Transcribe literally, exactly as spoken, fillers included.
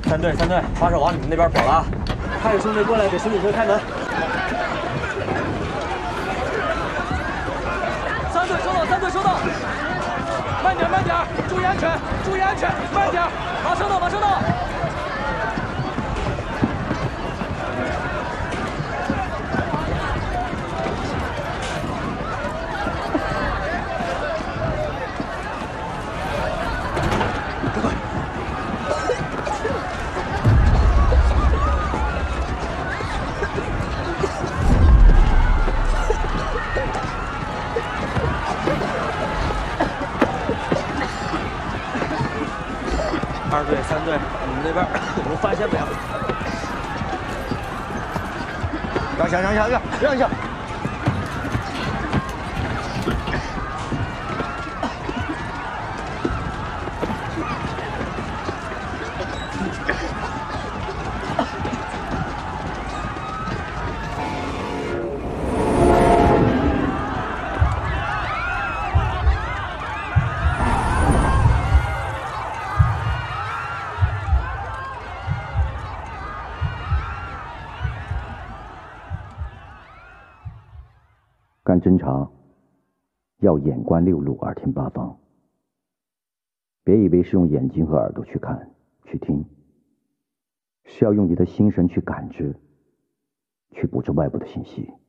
三队，三队，花手往你们那边跑了啊！派个兄弟过来给巡警车开门。 三队收到，三队收到。慢点，慢点，注意安全，注意安全，慢点，马上到，马上到。 二队、三队，你们那边有人发现没有？让一下，让一下，让让一下！ 干侦查要眼观六路，耳听八方。别以为是用眼睛和耳朵去看、去听，是要用你的心神去感知，去捕捉外部的信息。